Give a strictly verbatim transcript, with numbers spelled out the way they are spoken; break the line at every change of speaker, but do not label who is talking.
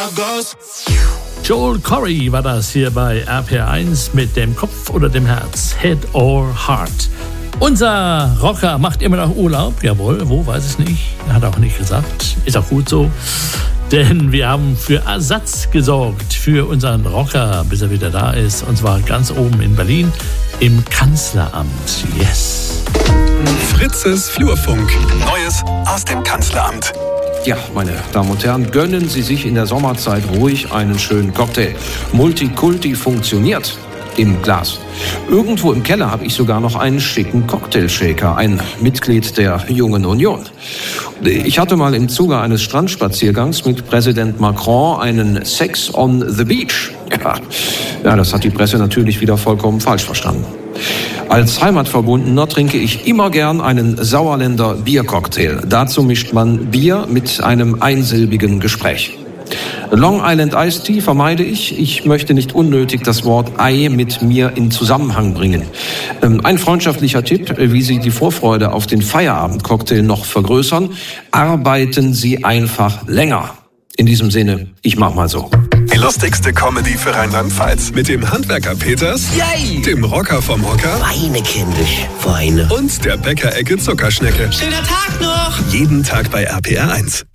Joel Corry war das hier bei R P R eins mit dem Kopf oder dem Herz, Head or Heart. Unser Rocker macht immer noch Urlaub, jawohl, wo, weiß ich nicht, hat er auch nicht gesagt, ist auch gut so. Denn wir haben für Ersatz gesorgt für unseren Rocker, bis er wieder da ist. Und zwar ganz oben in Berlin im Kanzleramt. Yes.
Fritzes Flurfunk. Neues aus dem Kanzleramt.
Ja, meine Damen und Herren, gönnen Sie sich in der Sommerzeit ruhig einen schönen Cocktail. Multikulti funktioniert im Glas. Irgendwo im Keller habe ich sogar noch einen schicken Cocktailshaker, ein Mitglied der Jungen Union. Ich hatte mal im Zuge eines Strandspaziergangs mit Präsident Macron einen Sex on the Beach. Ja, ja, das hat die Presse natürlich wieder vollkommen falsch verstanden. Als Heimatverbundener trinke ich immer gern einen Sauerländer Biercocktail. Dazu mischt man Bier mit einem einsilbigen Gespräch. Long Island Iced Tea vermeide ich. Ich möchte nicht unnötig das Wort Ei mit mir in Zusammenhang bringen. Ein freundschaftlicher Tipp, wie Sie die Vorfreude auf den Feierabendcocktail noch vergrößern: Arbeiten Sie einfach länger. In diesem Sinne, ich mach mal so.
Die lustigste Comedy für Rheinland-Pfalz mit dem Handwerker Peters,
Yay!
Dem Rocker vom Hocker
Weine kindisch, Weine
und der Bäckerecke Zuckerschnecke.
Schöner Tag noch!
Jeden Tag bei R P R eins.